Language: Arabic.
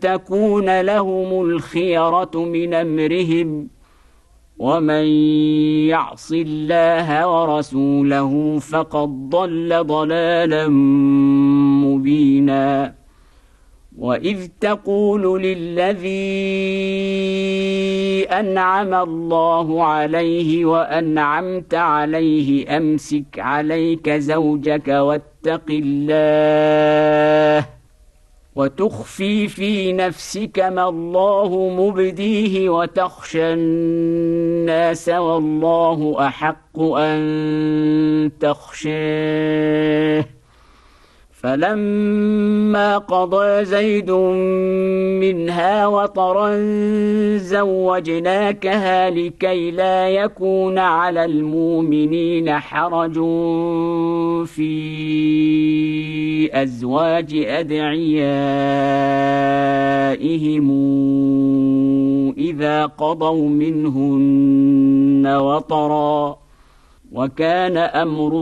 تكون لهم الخيرة من أمرهم ومن يعص الله ورسوله فقد ضل ضلالا مبينا وإذ تقول للذي أنعم الله عليه وأنعمت عليه أمسك عليك زوجك واتق الله وتخفي في نفسك ما الله مبديه وتخشى الناس والله أحق أن تخشاه فلما قضى زيد منها وطرا زوجناكها لكي لا يكون على المؤمنين حرج في أزواج أدعيائهم إذا قضوا منهن وطرا وكان أمر